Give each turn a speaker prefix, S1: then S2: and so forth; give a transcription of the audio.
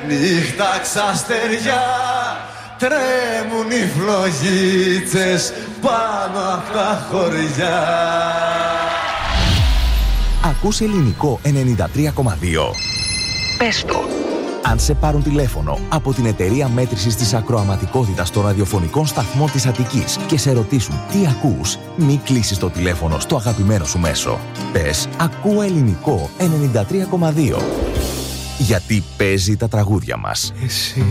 S1: Νύχτα ξαστεριά, τρέμουν οι φλογίτσες πάνω απ' τα χωριά.
S2: Ακούς Ελληνικό 93,2. Πες το. Αν σε πάρουν τηλέφωνο από την εταιρεία μέτρησης της ακροαματικότητας των ραδιοφωνικών σταθμών της Αττικής και σε ρωτήσουν τι ακούς, μη κλείσεις το τηλέφωνο στο αγαπημένο σου μέσο. Πες «Ακούω Ελληνικό 93,2». Γιατί παίζει τα τραγούδια μας.